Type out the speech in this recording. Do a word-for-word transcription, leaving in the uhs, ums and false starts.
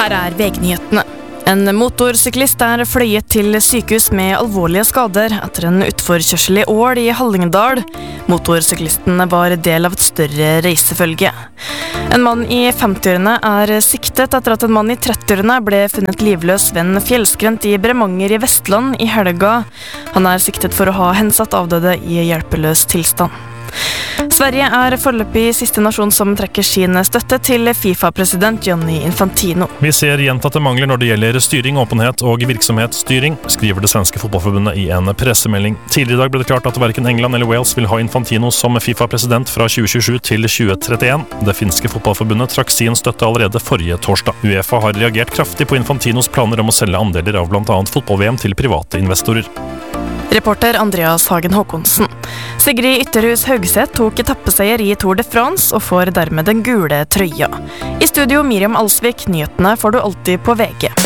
Her er vegnyhetene. En motorsyklist er fløyet til sykehus med alvorlige skader etter en utforkjørsel i Ål i Hallingdal. Motorsyklisten var del av et større reisefølge. En mann i femtiårene er siktet etter at en mann i trettiårene ble funnet livløs ved en fjellskrent i Bremanger i Vestland i helga. Han er siktet for å ha hensatt avdøde i hjelpeløs tilstand. Sverige er foreløpig siste nasjon som trekker sin støtte til FIFA-president Gianni Infantino. Vi ser gjentatte mangler når det gjelder styring, åpenhet og virksomhetsstyring, skriver det svenske fotballforbundet i en pressemelding. Tidligere i dag ble det klart at hverken England eller Wales vil ha Infantino som FIFA-president fra tjue tjuesju til tjue trettien. Det finske fotballforbundet trakk sin støtte allerede forrige torsdag. UEFA har reagert kraftig på Infantinos planer om å selge andeler av blant annet fotball-V M til private investorer. Reporter Andreas Hagen Håkonsen. Sigrid Ytterhus Haugseth tok etappeseier i Tour de France og får dermed den gule trøya. I studio Miriam Alsvik, nyhetene får du alltid på V G.